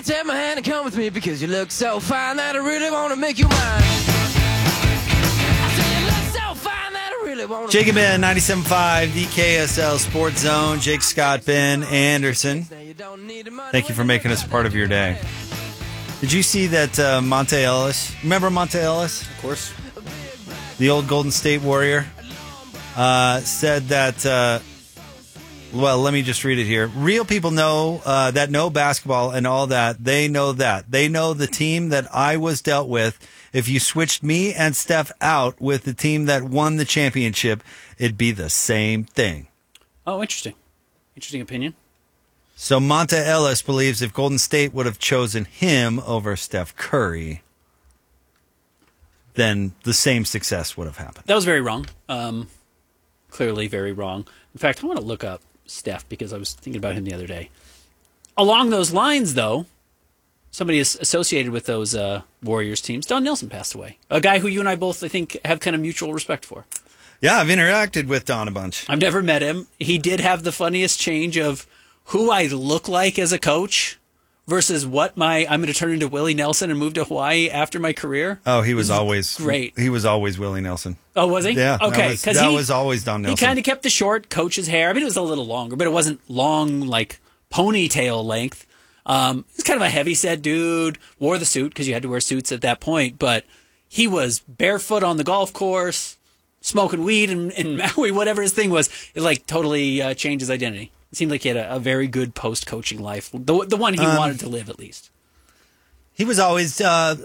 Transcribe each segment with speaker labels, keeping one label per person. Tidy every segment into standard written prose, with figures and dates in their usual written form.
Speaker 1: take my hand and come with me because you look so fine that I really want to make you mine. I say you look so fine that I really want to.
Speaker 2: Jake and Ben, 97.5, the KSL Sports Zone. Jake, Scott, Ben Anderson. Thank you for making us a part of your day. Did you see that Monte Ellis? Remember Monte Ellis?
Speaker 3: Of course.
Speaker 2: The old Golden State Warrior said that, well, let me just read it here. Real people know that know basketball and all that. They know that. They know the team that I was dealt with. If you switched me and Steph out with the team that won the championship, it'd be the same thing.
Speaker 3: Oh, interesting. Interesting opinion.
Speaker 2: So Monte Ellis believes if Golden State would have chosen him over Steph Curry, then the same success would have happened.
Speaker 3: That was very wrong. Clearly very wrong. In fact, I want to look up Steph because I was thinking about him the other day. Along those lines, though, somebody is associated with those Warriors teams. Don Nelson passed away. A guy who you and I both, I think, have kind of mutual respect for.
Speaker 2: Yeah, I've interacted with Don a bunch.
Speaker 3: I've never met him. He did have the funniest change of who I look like as a coach versus what I'm going to turn into Willie Nelson and move to Hawaii after my career.
Speaker 2: Oh, he was always
Speaker 3: great.
Speaker 2: He was always Willie Nelson.
Speaker 3: Oh, was he?
Speaker 2: Yeah.
Speaker 3: Okay.
Speaker 2: That was always Don Nelson.
Speaker 3: He kind of kept the short coach's hair. I mean, it was a little longer, but it wasn't long, like ponytail length. He's kind of a heavy-set dude. Wore the suit because you had to wear suits at that point, but he was barefoot on the golf course, smoking weed in Maui, whatever his thing was. It like totally changed his identity. It seemed like he had a very good post-coaching life, the one he wanted to live at least.
Speaker 2: He was always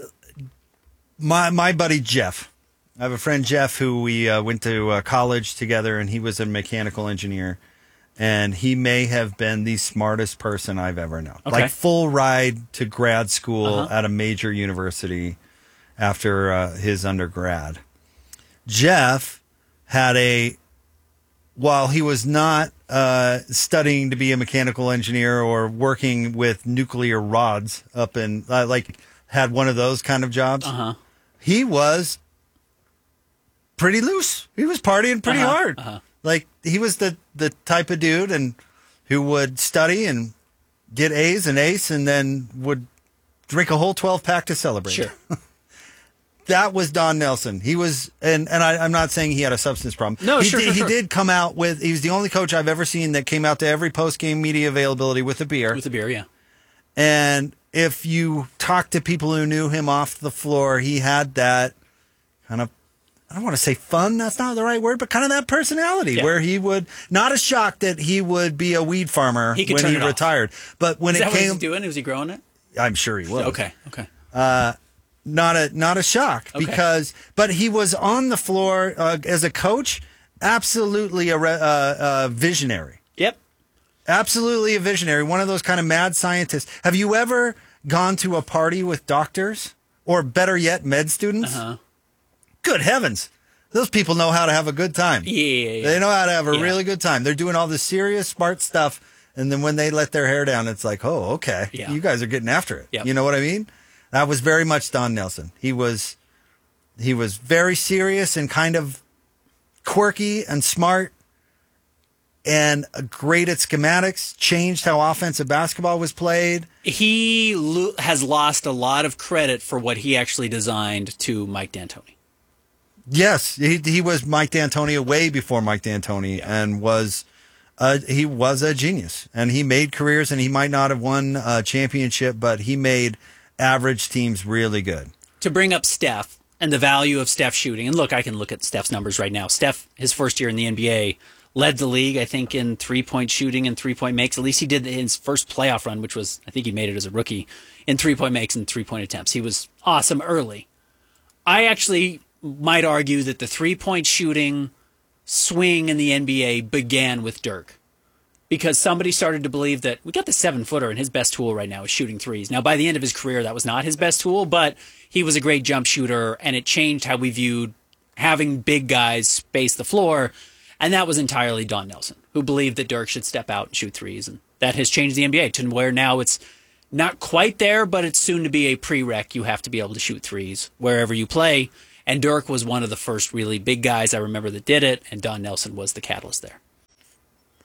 Speaker 2: my buddy Jeff. I have a friend Jeff who we went to college together, and he was a mechanical engineer. And he may have been the smartest person I've ever known.
Speaker 3: Okay.
Speaker 2: Like full ride to grad school at a major university after his undergrad. Jeff had while he was not studying to be a mechanical engineer or working with nuclear rods up in, had one of those kind of jobs, he was pretty loose. He was partying pretty hard. Like, he was the type of dude and who would study and get A's and ace and then would drink a whole 12-pack to celebrate.
Speaker 3: Sure.
Speaker 2: That was Don Nelson. He was, and I'm not saying he had a substance problem.
Speaker 3: No,
Speaker 2: He
Speaker 3: sure.
Speaker 2: did come out with, he was the only coach I've ever seen that came out to every post-game media availability with a beer.
Speaker 3: With a beer, yeah.
Speaker 2: And if you talk to people who knew him off the floor, he had that kind of, I don't want to say fun, that's not the right word, but kind of that personality where he would, not a shock that he would be a weed farmer when he retired. But when
Speaker 3: Is
Speaker 2: it
Speaker 3: that
Speaker 2: came.
Speaker 3: what he's doing? Was he growing it?
Speaker 2: I'm sure he was.
Speaker 3: Okay.
Speaker 2: Not a shock because, but he was on the floor as a coach, absolutely a visionary.
Speaker 3: Yep.
Speaker 2: Absolutely a visionary. One of those kind of mad scientists. Have you ever gone to a party with doctors or better yet, med students? Good heavens. Those people know how to have a good time.
Speaker 3: Yeah.
Speaker 2: They know how to have a really good time. They're doing all this serious, smart stuff. And then when they let their hair down, it's like, oh, okay.
Speaker 3: Yeah.
Speaker 2: You guys are getting after it.
Speaker 3: Yep.
Speaker 2: You know what I mean? That was very much Don Nelson. He was very serious and kind of quirky and smart and great at schematics, changed how offensive basketball was played.
Speaker 3: He has lost a lot of credit for what he actually designed to Mike D'Antoni.
Speaker 2: Yes, he was Mike D'Antoni way before Mike D'Antoni and he was a genius. And he made careers, and he might not have won a championship, but he made average teams really good.
Speaker 3: To bring up Steph and the value of Steph shooting, and look, I can look at Steph's numbers right now. Steph, his first year in the NBA, led the league, I think, in three-point shooting and three-point makes. At least he did in his first playoff run, which was, I think he made it as a rookie, in three-point makes and three-point attempts. He was awesome early. I actually might argue that the three-point shooting swing in the NBA began with Dirk. Because somebody started to believe that we got the 7-footer and his best tool right now is shooting threes. Now, by the end of his career, that was not his best tool, but he was a great jump shooter, and it changed how we viewed having big guys space the floor. And that was entirely Don Nelson, who believed that Dirk should step out and shoot threes. And that has changed the NBA to where now it's not quite there, but it's soon to be a prereq. You have to be able to shoot threes wherever you play. And Dirk was one of the first really big guys I remember that did it, and Don Nelson was the catalyst there.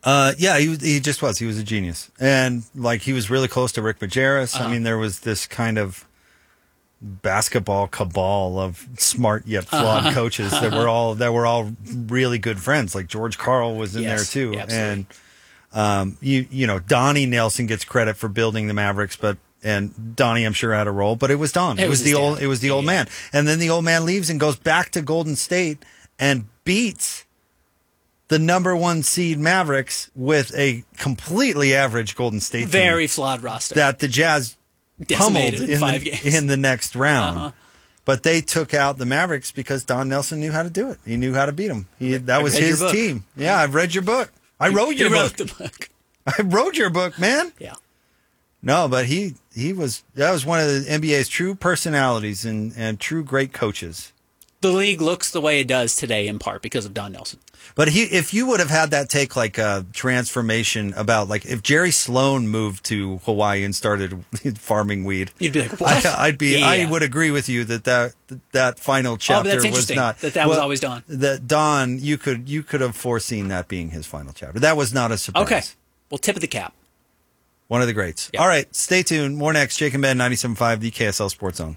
Speaker 2: Yeah, he just was. He was a genius. And, like, he was really close to Rick Majerus. I mean, there was this kind of basketball cabal of smart yet flawed coaches that were all really good friends. Like, George Karl was in there, too.
Speaker 3: Absolutely.
Speaker 2: And, you know, Donnie Nelson gets credit for building the Mavericks, and Donnie, I'm sure, had a role, but it was Don. It was the old man. And then the old man leaves and goes back to Golden State and beats the number 1 seed Mavericks with a completely average Golden State team.
Speaker 3: Very flawed roster.
Speaker 2: That the Jazz pummeled
Speaker 3: in 5 games.
Speaker 2: in the next round. But they took out the Mavericks because Don Nelson knew how to do it. He knew how to beat them. That was his team. Yeah, I've read your book. I wrote your book.
Speaker 3: The book.
Speaker 2: I wrote your book, man.
Speaker 3: Yeah.
Speaker 2: No, but that was one of the NBA's true personalities and true great coaches.
Speaker 3: The league looks the way it does today in part because of Don Nelson.
Speaker 2: But if you would have had that take like a transformation about, like, if Jerry Sloan moved to Hawaii and started farming weed,
Speaker 3: you'd be like, what?
Speaker 2: I would agree with you that final chapter was not
Speaker 3: that was always Don.
Speaker 2: That Don, you could have foreseen that being his final chapter. That was not a surprise.
Speaker 3: Okay. Well, tip of the cap.
Speaker 2: One of the greats.
Speaker 3: Yep.
Speaker 2: All right, stay tuned. More next. Jake and Ben, 97.5, the KSL Sports Zone.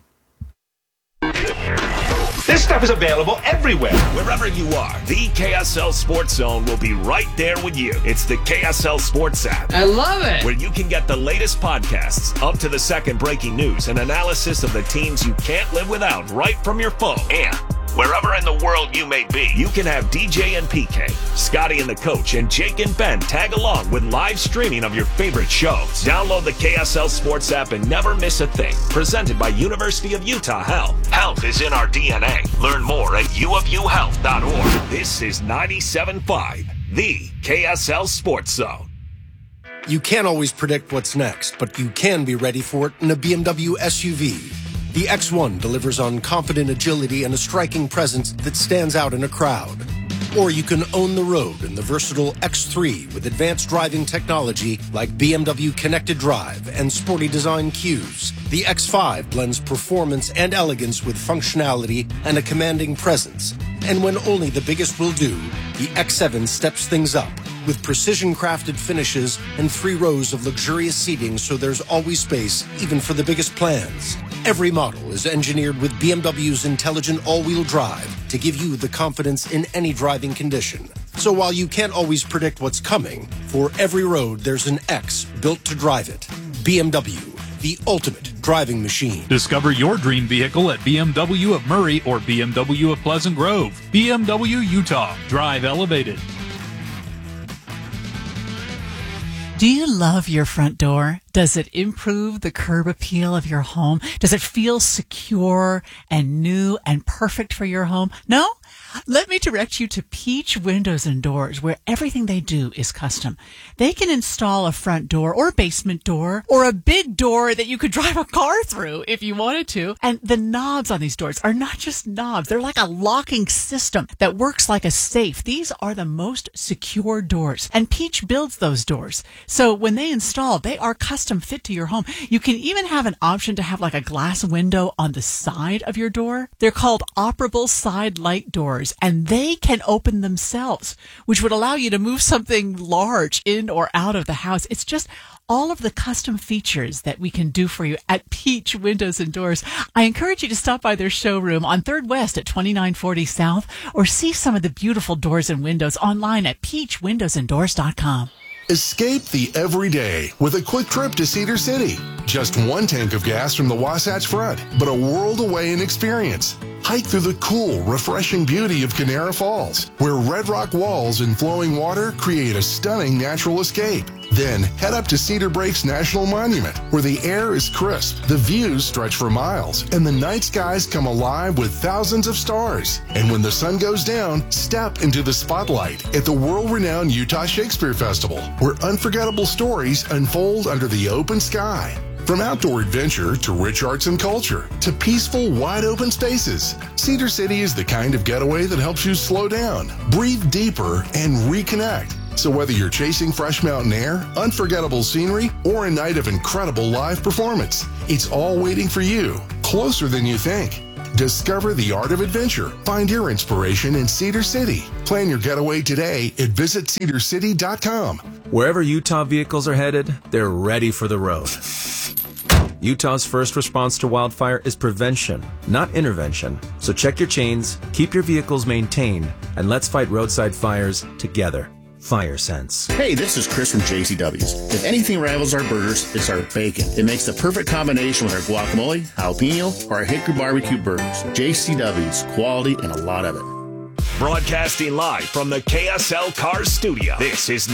Speaker 4: This stuff is available everywhere.
Speaker 5: Wherever you are, the KSL Sports Zone will be right there with you. It's the KSL Sports app.
Speaker 1: I love it.
Speaker 5: Where you can get the latest podcasts, up to the second breaking news, and analysis of the teams you can't live without right from your phone. And wherever in the world you may be, you can have DJ and PK, Scotty and the Coach, and Jake and Ben tag along with live streaming of your favorite shows. Download the KSL Sports app and never miss a thing. Presented by University of Utah Health. Health is in our DNA. Learn more at uofuhealth.org. This is 97.5, the KSL Sports Zone.
Speaker 6: You can't always predict what's next, but you can be ready for it in a BMW SUV. The X1 delivers on confident agility and a striking presence that stands out in a crowd. Or you can own the road in the versatile X3 with advanced driving technology like BMW Connected Drive and sporty design cues. The X5 blends performance and elegance with functionality and a commanding presence. And when only the biggest will do, the X7 steps things up with precision-crafted finishes and 3 rows of luxurious seating so there's always space, even for the biggest plans. Every model is engineered with BMW's intelligent all-wheel drive to give you the confidence in any driving condition. So while you can't always predict what's coming, for every road there's an X built to drive it. BMW, the ultimate driving machine.
Speaker 7: Discover your dream vehicle at BMW of Murray or BMW of Pleasant Grove. BMW Utah. Drive elevated.
Speaker 8: Do you love your front door? Does it improve the curb appeal of your home? Does it feel secure and new and perfect for your home? No? Let me direct you to Peach Windows and Doors, where everything they do is custom. They can install a front door or a basement door or a big door that you could drive a car through if you wanted to. And the knobs on these doors are not just knobs. They're like a locking system that works like a safe. These are the most secure doors, and Peach builds those doors. So when they install, they are custom fit to your home. You can even have an option to have like a glass window on the side of your door. They're called operable side light doors, and they can open themselves, which would allow you to move something large in or out of the house. It's just all of the custom features that we can do for you at Peach Windows and Doors. I encourage you to stop by their showroom on 3rd West at 2940 South, or see some of the beautiful doors and windows online at peachwindowsanddoors.com.
Speaker 9: Escape the everyday with a quick trip to Cedar City. Just 1 tank of gas from the Wasatch Front, but a world away in experience. Hike through the cool, refreshing beauty of Canara Falls, where red rock walls and flowing water create a stunning natural escape. Then head up to Cedar Breaks National Monument, where the air is crisp, the views stretch for miles, and the night skies come alive with thousands of stars. And when the sun goes down, step into the spotlight at the world-renowned Utah Shakespeare Festival, where unforgettable stories unfold under the open sky. From outdoor adventure to rich arts and culture to peaceful, wide-open spaces, Cedar City is the kind of getaway that helps you slow down, breathe deeper, and reconnect. So whether you're chasing fresh mountain air, unforgettable scenery, or a night of incredible live performance, it's all waiting for you, closer than you think. Discover the art of adventure. Find your inspiration in Cedar City. Plan your getaway today at visitcedarcity.com.
Speaker 10: Wherever Utah vehicles are headed, they're ready for the road. Utah's first response to wildfire is prevention, not intervention. So check your chains, keep your vehicles maintained, and let's fight roadside fires together. Fire Sense.
Speaker 11: Hey, this is Chris from JCW's. If anything rivals our burgers, it's our bacon. It makes the perfect combination with our guacamole, jalapeno, or our hickory barbecue burgers. JCW's, quality and a lot of it.
Speaker 5: Broadcasting live from the KSL Cars studio. This is